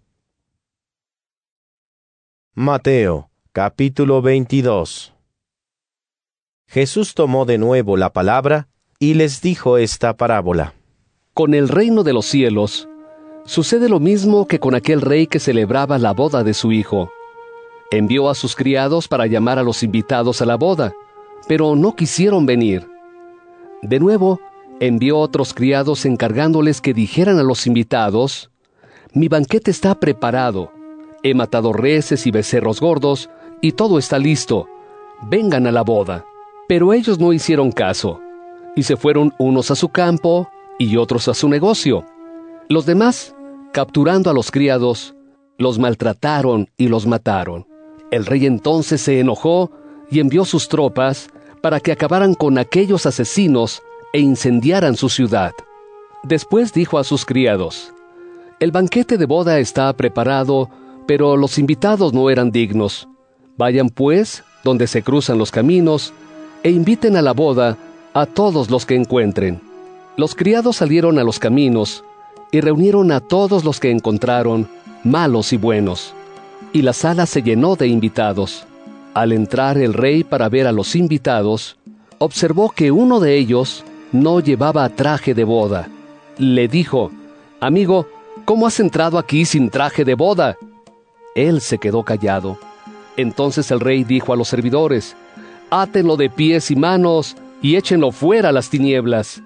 Mateo, capítulo veintidós. Jesús tomó de nuevo la palabra y les dijo esta parábola: Con el reino de los cielos sucede lo mismo que con aquel rey que celebraba la boda de su hijo. Envió a sus criados para llamar a los invitados a la boda, pero no quisieron venir. De nuevo, envió otros criados encargándoles que dijeran a los invitados: Mi banquete está preparado, he matado reses y becerros gordos, y todo está listo, vengan a la boda. Pero ellos no hicieron caso, y se fueron unos a su campo y otros a su negocio. Los demás, capturando a los criados, los maltrataron y los mataron. El rey entonces se enojó y envió sus tropas para que acabaran con aquellos asesinos e incendiaran su ciudad. Después dijo a sus criados: El banquete de boda está preparado, pero los invitados no eran dignos. Vayan pues donde se cruzan los caminos e inviten a la boda a todos los que encuentren. Los criados salieron a los caminos y reunieron a todos los que encontraron, malos y buenos, y la sala se llenó de invitados. Al entrar el rey para ver a los invitados, observó que uno de ellos no llevaba traje de boda. Le dijo: Amigo, ¿cómo has entrado aquí sin traje de boda? Él se quedó callado. Entonces el rey dijo a los servidores: Átenlo de pies y manos y échenlo fuera a las tinieblas.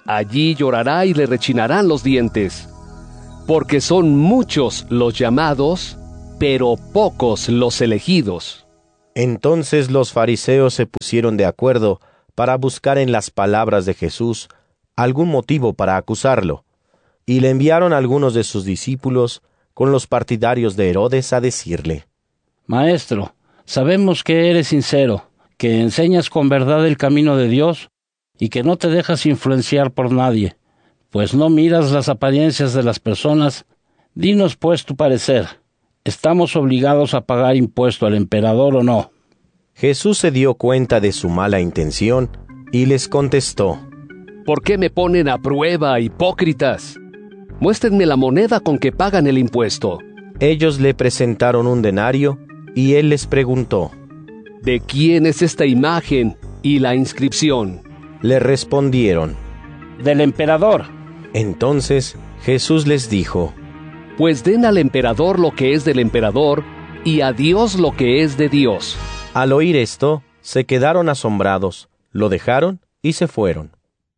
Allí llorará y le rechinarán los dientes, porque son muchos los llamados, pero pocos los elegidos. Entonces los fariseos se pusieron de acuerdo para buscar en las palabras de Jesús algún motivo para acusarlo, y le enviaron a algunos de sus discípulos con los partidarios de Herodes a decirle: Maestro, sabemos que eres sincero, que enseñas con verdad el camino de Dios y que no te dejas influenciar por nadie, pues no miras las apariencias de las personas. Dinos pues tu parecer. ¿Estamos obligados a pagar impuesto al emperador o no? Jesús se dio cuenta de su mala intención y les contestó: ¿Por qué me ponen a prueba, hipócritas? Muéstrenme la moneda con que pagan el impuesto. Ellos le presentaron un denario y él les preguntó: ¿De quién es esta imagen y la inscripción? Le respondieron: del emperador. Entonces Jesús les dijo: Pues den al emperador lo que es del emperador, y a Dios lo que es de Dios. Al oír esto, se quedaron asombrados, lo dejaron y se fueron.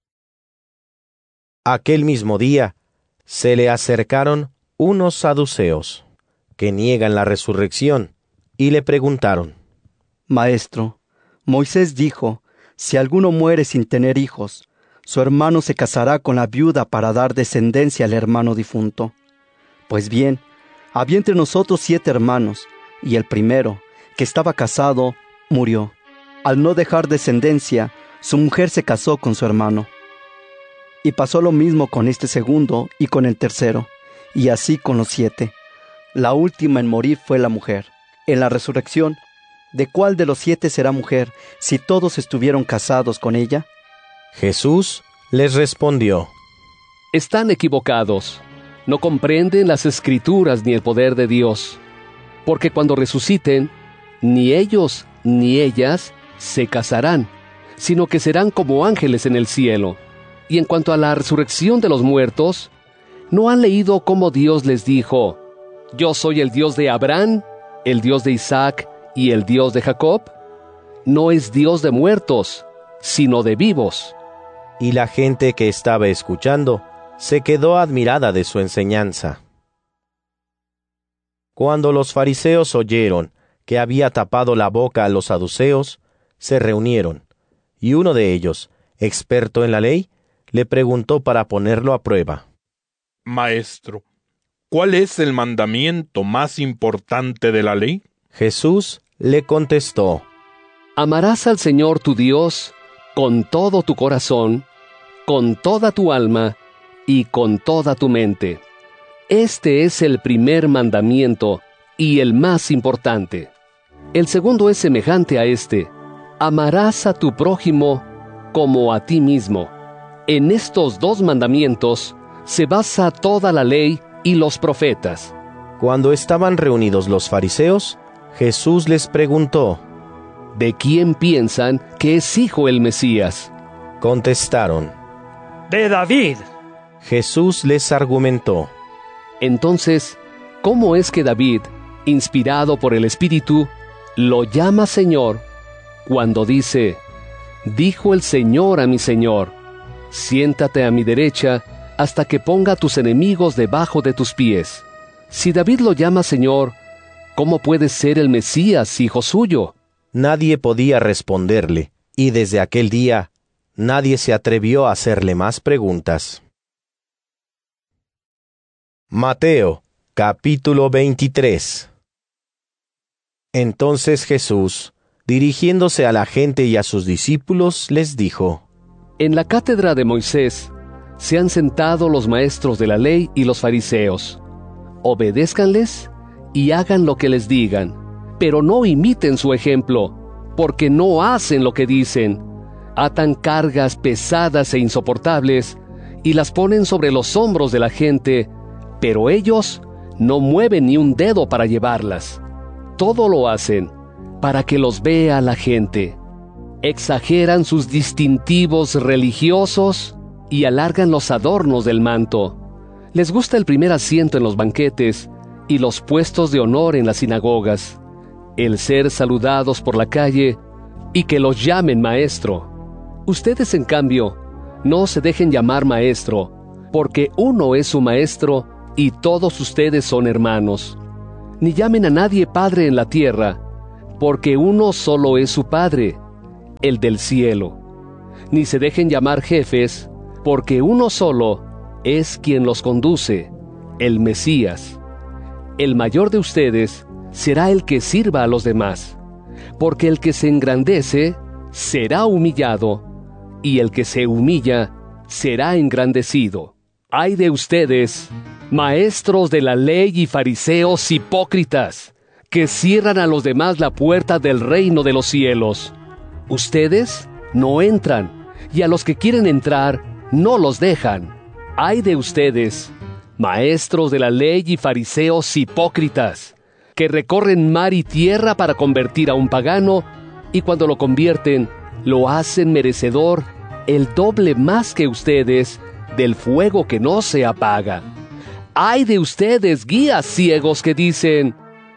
Aquel mismo día, se le acercaron unos saduceos, que niegan la resurrección, y le preguntaron: Maestro, Moisés dijo, si alguno muere sin tener hijos, su hermano se casará con la viuda para dar descendencia al hermano difunto. Pues bien, había entre nosotros siete hermanos, y el primero, que estaba casado, murió. Al no dejar descendencia, su mujer se casó con su hermano. Y pasó lo mismo con este segundo y con el tercero, y así con los siete. La última en morir fue la mujer. En la resurrección, ¿de cuál de los siete será mujer, si todos estuvieron casados con ella? Jesús les respondió: Están equivocados. No comprenden las Escrituras ni el poder de Dios. Porque cuando resuciten, ni ellos ni ellas se casarán, sino que serán como ángeles en el cielo. Y en cuanto a la resurrección de los muertos, ¿no han leído cómo Dios les dijo: Yo soy el Dios de Abraham, el Dios de Isaac y el Dios de Jacob? No es Dios de muertos, sino de vivos. Y la gente que estaba escuchando se quedó admirada de su enseñanza. Cuando los fariseos oyeron que había tapado la boca a los saduceos, se reunieron, y uno de ellos, experto en la ley, le preguntó para ponerlo a prueba: Maestro, ¿cuál es el mandamiento más importante de la ley? Jesús le contestó: Amarás al Señor tu Dios con todo tu corazón, con toda tu alma y con toda tu mente. Este es el primer mandamiento y el más importante. El segundo es semejante a este: amarás a tu prójimo como a ti mismo. En estos dos mandamientos se basa toda la ley y los profetas. Cuando estaban reunidos los fariseos, Jesús les preguntó: ¿De quién piensan que es hijo el Mesías? Contestaron: de David. Jesús les argumentó: Entonces, ¿cómo es que David, inspirado por el Espíritu, lo llama Señor cuando dice: Dijo el Señor a mi Señor, siéntate a mi derecha hasta que ponga a tus enemigos debajo de tus pies? Si David lo llama Señor, ¿cómo puede ser el Mesías hijo suyo? Nadie podía responderle, y desde aquel día nadie se atrevió a hacerle más preguntas. Mateo, capítulo veintitrés. Entonces Jesús, dirigiéndose a la gente y a sus discípulos, les dijo: En la cátedra de Moisés se han sentado los maestros de la ley y los fariseos. Obedézcanles y hagan lo que les digan, pero no imiten su ejemplo, porque no hacen lo que dicen. Atan cargas pesadas e insoportables y las ponen sobre los hombros de la gente, pero ellos no mueven ni un dedo para llevarlas. Todo lo hacen para que los vea la gente. Exageran sus distintivos religiosos y alargan los adornos del manto. Les gusta el primer asiento en los banquetes y los puestos de honor en las sinagogas, el ser saludados por la calle y que los llamen maestro. Ustedes, en cambio, no se dejen llamar maestro, porque uno es su maestro y todos ustedes son hermanos. Ni llamen a nadie padre en la tierra, porque uno solo es su Padre, el del cielo. Ni se dejen llamar jefes, porque uno solo es quien los conduce, el Mesías. El mayor de ustedes será el que sirva a los demás, porque el que se engrandece será humillado, y el que se humilla será engrandecido. ¡Ay de ustedes, maestros de la ley y fariseos hipócritas, que cierran a los demás la puerta del reino de los cielos! Ustedes no entran, y a los que quieren entrar no los dejan. ¡Ay de ustedes, maestros de la ley y fariseos hipócritas, que recorren mar y tierra para convertir a un pagano, y cuando lo convierten, lo hacen merecedor el doble más que ustedes del fuego que no se apaga! ¡Ay de ustedes, guías ciegos, que dicen: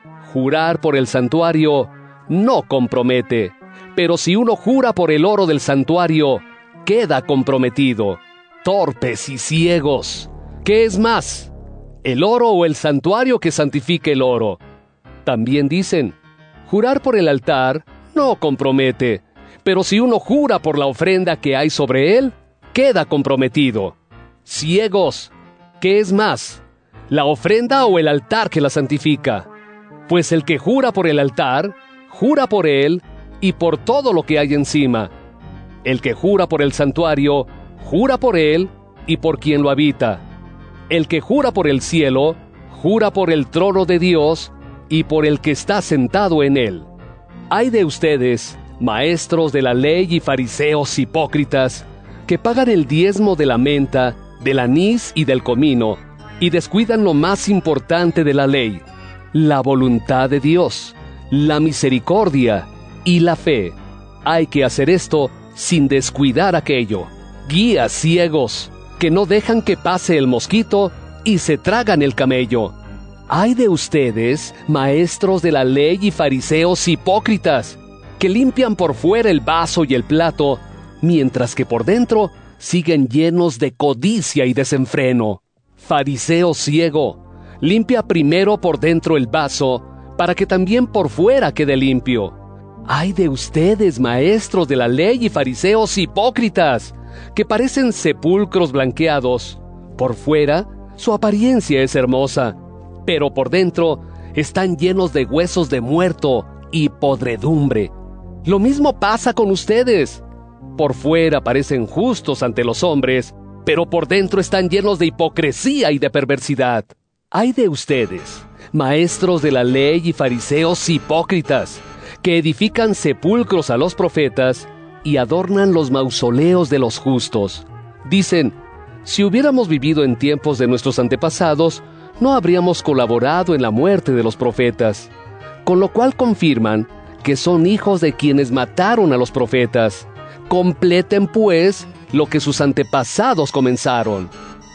jurar por el santuario no compromete, pero si uno jura por el oro del santuario, queda comprometido! ¡Torpes y ciegos! ¿Qué es más, el oro o el santuario que santifique el oro? También dicen: jurar por el altar no compromete, pero si uno jura por la ofrenda que hay sobre él, queda comprometido. ¡Ciegos! ¿Qué es más, la ofrenda o el altar que la santifica? Pues el que jura por el altar, jura por él y por todo lo que hay encima. El que jura por el santuario, jura por él y por quien lo habita. El que jura por el cielo, jura por el trono de Dios y por el que está sentado en él. ¡Ay de ustedes, maestros de la ley y fariseos hipócritas, que pagan el diezmo de la menta, del anís y del comino, y descuidan lo más importante de la ley, la voluntad de Dios, la misericordia y la fe! Hay que hacer esto sin descuidar aquello. Guías ciegos, que no dejan que pase el mosquito y se tragan el camello. ¡Ay de ustedes, maestros de la ley y fariseos hipócritas, que limpian por fuera el vaso y el plato, mientras que por dentro siguen llenos de codicia y desenfreno! Fariseo ciego, limpia primero por dentro el vaso, para que también por fuera quede limpio. ¡Ay de ustedes, maestros de la ley y fariseos hipócritas, que parecen sepulcros blanqueados! Por fuera, su apariencia es hermosa, pero por dentro están llenos de huesos de muerto y podredumbre. Lo mismo pasa con ustedes. Por fuera parecen justos ante los hombres, pero por dentro están llenos de hipocresía y de perversidad. ¡Ay de ustedes, maestros de la ley y fariseos hipócritas, que edifican sepulcros a los profetas y adornan los mausoleos de los justos! Dicen: si hubiéramos vivido en tiempos de nuestros antepasados, no habríamos colaborado en la muerte de los profetas. Con lo cual confirman que son hijos de quienes mataron a los profetas. Completen, pues, lo que sus antepasados comenzaron.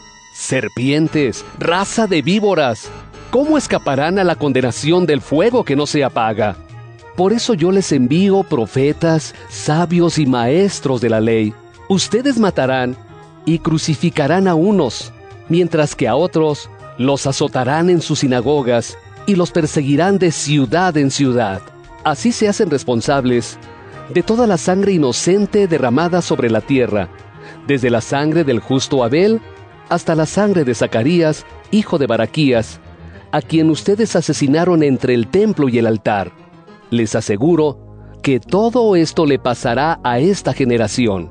Serpientes, raza de víboras, ¿cómo escaparán a la condenación del fuego que no se apaga? Por eso yo les envío profetas, sabios y maestros de la ley. Ustedes matarán y crucificarán a unos, mientras que a otros los azotarán en sus sinagogas y los perseguirán de ciudad en ciudad. Así se hacen responsables de toda la sangre inocente derramada sobre la tierra, desde la sangre del justo Abel hasta la sangre de Zacarías, hijo de Baraquías, a quien ustedes asesinaron entre el templo y el altar. Les aseguro que todo esto le pasará a esta generación.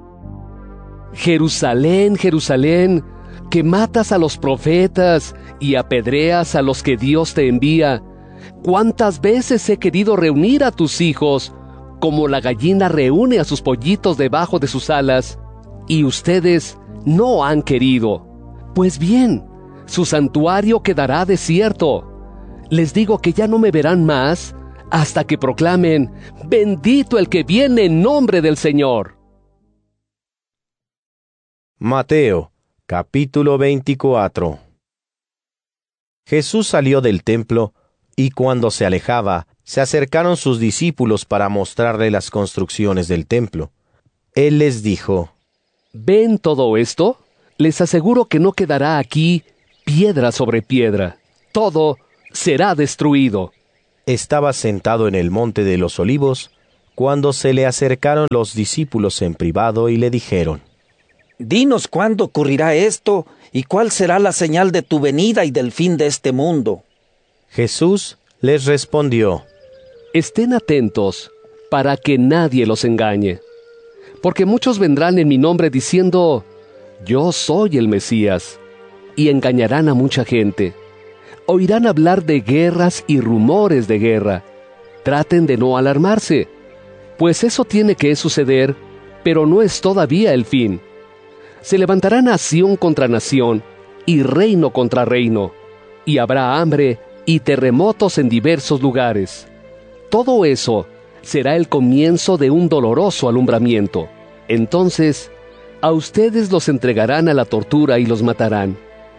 Jerusalén, Jerusalén, que matas a los profetas y apedreas a los que Dios te envía. ¿Cuántas veces he querido reunir a tus hijos, como la gallina reúne a sus pollitos debajo de sus alas, y ustedes no han querido? Pues bien, su santuario quedará desierto. Les digo que ya no me verán más hasta que proclamen: bendito el que viene en nombre del Señor. Mateo, capítulo veinticuatro. Jesús salió del templo, y cuando se alejaba, se acercaron sus discípulos para mostrarle las construcciones del templo. Él les dijo: ¿Ven todo esto? Les aseguro que no quedará aquí piedra sobre piedra. Todo será destruido. Estaba sentado en el monte de los olivos, cuando se le acercaron los discípulos en privado y le dijeron: Dinos cuándo ocurrirá esto, y cuál será la señal de tu venida y del fin de este mundo. Jesús les respondió: Estén atentos, para que nadie los engañe. Porque muchos vendrán en mi nombre diciendo: Yo soy el Mesías, y engañarán a mucha gente. Oirán hablar de guerras y rumores de guerra. Traten de no alarmarse, pues eso tiene que suceder, pero no es todavía el fin. Se levantará nación contra nación, y reino contra reino, y habrá hambre y terremotos en diversos lugares. Todo eso será el comienzo de un doloroso alumbramiento. Entonces, a ustedes los entregarán a la tortura y los matarán.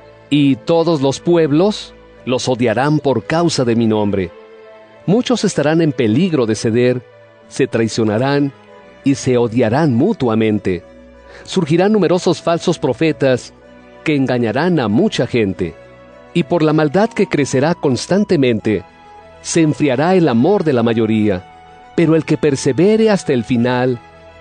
Y todos los pueblos los odiarán por causa de mi nombre. Muchos estarán en peligro de ceder, se traicionarán y se odiarán mutuamente. Surgirán numerosos falsos profetas que engañarán a mucha gente. Y por la maldad que crecerá constantemente, se enfriará el amor de la mayoría. Pero el que persevere hasta el final,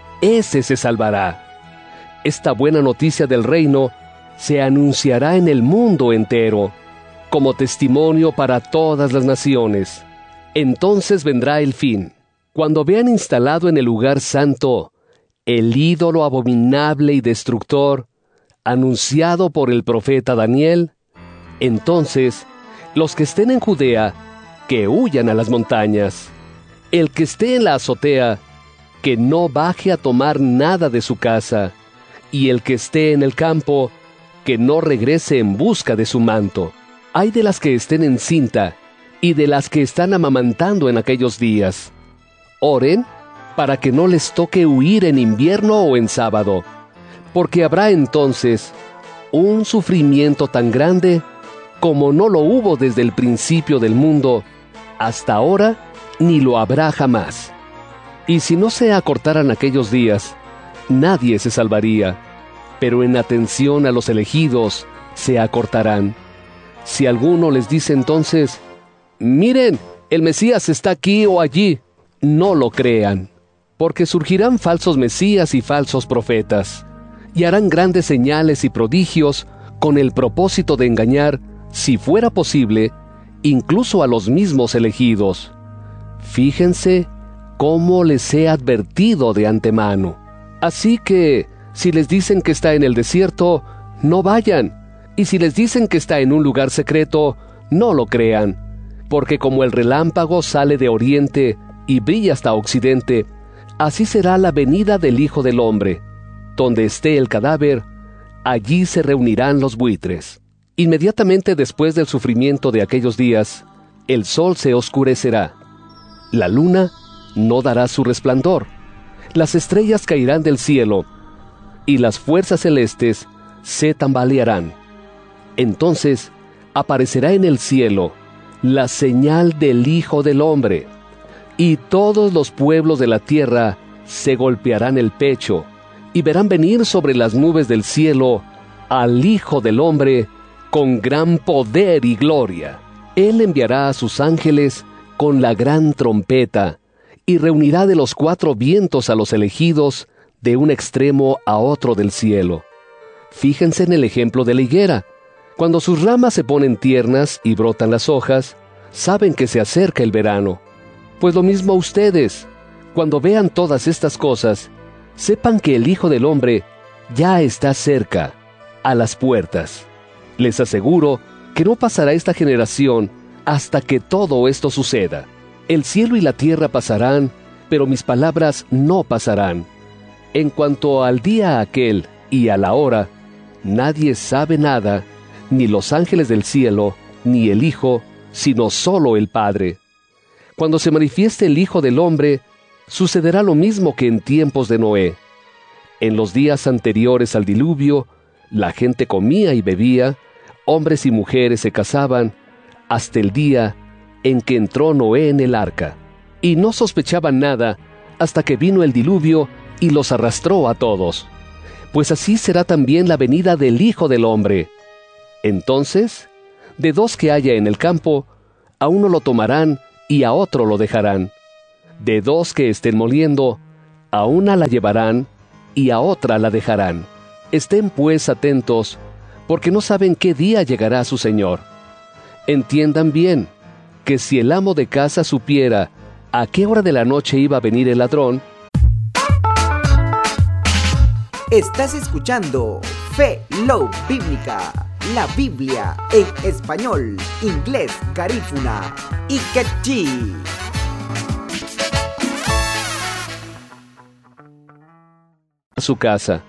ese se salvará. Esta buena noticia del reino se anunciará en el mundo entero, como testimonio para todas las naciones. Entonces vendrá el fin, cuando vean instalado en el lugar santo el ídolo abominable y destructor, anunciado por el profeta Daniel. Entonces, los que estén en Judea, que huyan a las montañas. El que esté en la azotea, que no baje a tomar nada de su casa. Y el que esté en el campo, que no regrese en busca de su manto. Ay de las que estén encinta, y de las que están amamantando en aquellos días. Oren para que no les toque huir en invierno o en sábado, porque habrá entonces un sufrimiento tan grande como no lo hubo desde el principio del mundo hasta ahora, ni lo habrá jamás. Y si no se acortaran aquellos días, nadie se salvaría, pero en atención a los elegidos se acortarán. Si alguno les dice entonces: miren, el Mesías está aquí o allí, no lo crean, porque surgirán falsos mesías y falsos profetas, y harán grandes señales y prodigios con el propósito de engañar, si fuera posible, incluso a los mismos elegidos. Fíjense cómo les he advertido de antemano. Así que, si les dicen que está en el desierto, no vayan, y si les dicen que está en un lugar secreto, no lo crean, porque como el relámpago sale de oriente y brilla hasta occidente, así será la venida del Hijo del Hombre. Donde esté el cadáver, allí se reunirán los buitres. Inmediatamente después del sufrimiento de aquellos días, el sol se oscurecerá, la luna no dará su resplandor, las estrellas caerán del cielo, y las fuerzas celestes se tambalearán. Entonces aparecerá en el cielo la señal del Hijo del Hombre, y todos los pueblos de la tierra se golpearán el pecho, y verán venir sobre las nubes del cielo al Hijo del Hombre con gran poder y gloria. Él enviará a sus ángeles con la gran trompeta, y reunirá de los cuatro vientos a los elegidos de un extremo a otro del cielo. Fíjense en el ejemplo de la higuera. Cuando sus ramas se ponen tiernas y brotan las hojas, saben que se acerca el verano. Pues lo mismo a ustedes, cuando vean todas estas cosas, sepan que el Hijo del Hombre ya está cerca, a las puertas. Les aseguro que no pasará esta generación hasta que todo esto suceda. El cielo y la tierra pasarán, pero mis palabras no pasarán. En cuanto al día aquel y a la hora, nadie sabe nada, ni los ángeles del cielo, ni el Hijo, sino solo el Padre. Cuando se manifieste el Hijo del Hombre, sucederá lo mismo que en tiempos de Noé. En los días anteriores al diluvio, la gente comía y bebía, hombres y mujeres se casaban, hasta el día en que entró Noé en el arca. Y no sospechaban nada hasta que vino el diluvio y los arrastró a todos. pues así será también la venida del Hijo del Hombre. Entonces, de dos que haya en el campo, a uno lo tomarán y a otro lo dejarán. De dos que estén moliendo, a una la llevarán y a otra la dejarán. Estén pues atentos, porque no saben qué día llegará su Señor. Entiendan bien, que si el amo de casa supiera a qué hora de la noche iba a venir el ladrón. Estás escuchando Fe Love Bíblica, la Biblia en español, inglés, garífuna y quechí. A su casa.